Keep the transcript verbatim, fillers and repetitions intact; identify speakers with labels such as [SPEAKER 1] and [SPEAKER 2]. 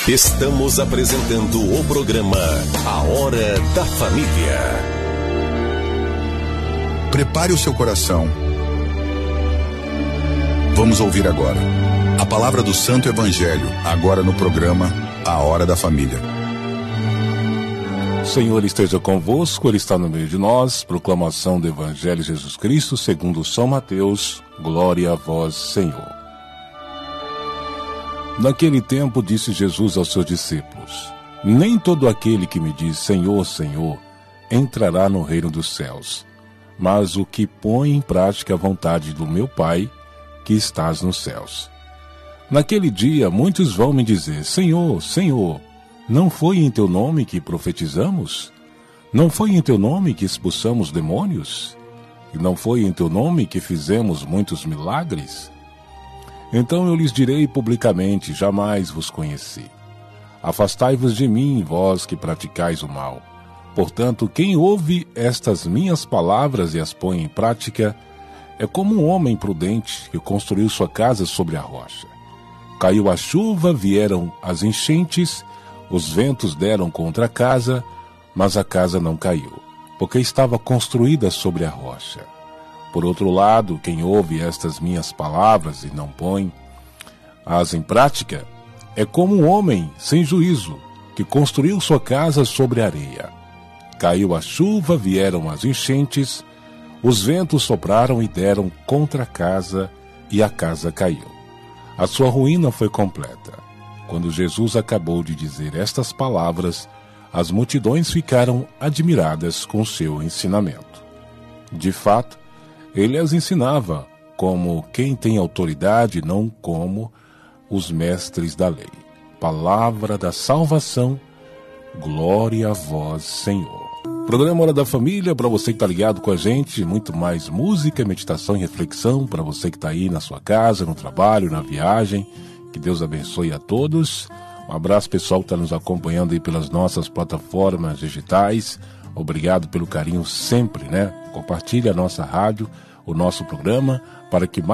[SPEAKER 1] Estamos apresentando o programa A Hora da Família.
[SPEAKER 2] Prepare o seu coração. Vamos ouvir agora a palavra do Santo Evangelho, agora no programa A Hora da Família.
[SPEAKER 3] O Senhor esteja convosco, Ele está no meio de nós. Proclamação do Evangelho de Jesus Cristo segundo São Mateus. Glória a vós, Senhor. Naquele tempo disse Jesus aos seus discípulos: nem todo aquele que me diz Senhor, Senhor, entrará no reino dos céus, mas o que põe em prática a vontade do meu Pai, que estás nos céus. Naquele dia muitos vão me dizer: Senhor, Senhor, não foi em teu nome que profetizamos? Não foi em teu nome que expulsamos demônios? E não foi em teu nome que fizemos muitos milagres? Então eu lhes direi publicamente: jamais vos conheci. Afastai-vos de mim, vós que praticais o mal. Portanto, quem ouve estas minhas palavras e as põe em prática, é como um homem prudente que construiu sua casa sobre a rocha. Caiu a chuva, vieram as enchentes, os ventos deram contra a casa, mas a casa não caiu, porque estava construída sobre a rocha. Por outro lado, quem ouve estas minhas palavras e não põe-as em prática, é como um homem sem juízo, que construiu sua casa sobre a areia. Caiu a chuva, vieram as enchentes, os ventos sopraram e deram contra a casa, e a casa caiu. A sua ruína foi completa. Quando Jesus acabou de dizer estas palavras, as multidões ficaram admiradas com seu ensinamento. De fato, ele as ensinava como quem tem autoridade, não como os mestres da lei. Palavra da salvação, glória a vós, Senhor. Programa Hora da Família, para você que está ligado com a gente, muito mais música, meditação e reflexão, para você que está aí na sua casa, no trabalho, na viagem. Que Deus abençoe a todos. Um abraço pessoal que está nos acompanhando aí pelas nossas plataformas digitais. Obrigado pelo carinho sempre, né? Compartilhe a nossa rádio, o nosso programa, para que mais